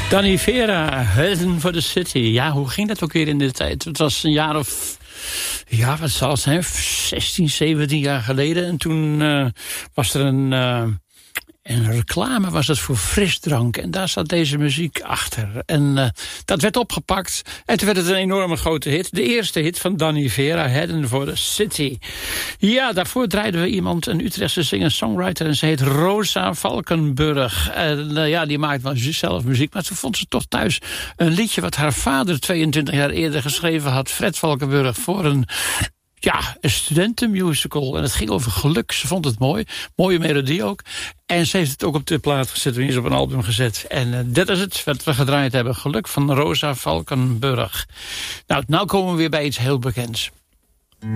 Danny Vera, Heading for the City. Ja, hoe ging dat ook weer in de tijd? Het was een jaar of... Ja, wat zal het zijn? 16, 17 jaar geleden. En toen was er een reclame was het voor frisdrank. En daar zat deze muziek achter. En dat werd opgepakt. En toen werd het een enorme grote hit. De eerste hit van Danny Vera, Heading for the City. Ja, daarvoor draaiden we iemand, een Utrechtse singer-songwriter. En ze heet Rosa Valkenburg. En ja, die maakt wel zelf muziek. Maar toen vond ze toch thuis een liedje wat haar vader 22 jaar eerder geschreven had. Fred Valkenburg, voor een studentenmusical. En het ging over geluk. Ze vond het mooi. Mooie melodie ook. En ze heeft het ook op de plaat gezet. En is op een album gezet. En dat is het wat we gedraaid hebben. Geluk van Rosa Valkenburg. Nou komen we weer bij iets heel bekends.